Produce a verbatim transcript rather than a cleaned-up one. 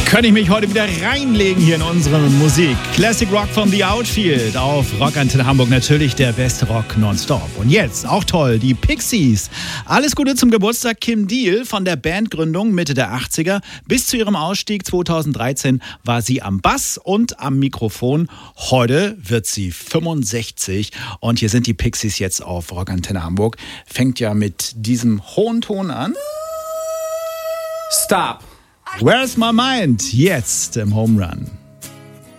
Kann ich mich heute wieder reinlegen hier in unsere Musik. Classic Rock from the Outfield auf Rockantenne Hamburg. Natürlich der beste Rock nonstop. Und jetzt, auch toll, die Pixies. Alles Gute zum Geburtstag Kim Deal. Von der Bandgründung Mitte der achtziger bis zu ihrem Ausstieg zweitausenddreizehn war sie am Bass und am Mikrofon. Heute wird sie fünfundsechzig. Und hier sind die Pixies jetzt auf Rockantenne Hamburg. Fängt ja mit diesem hohen Ton an. Stop. Where's My Mind? Jetzt im Home Run.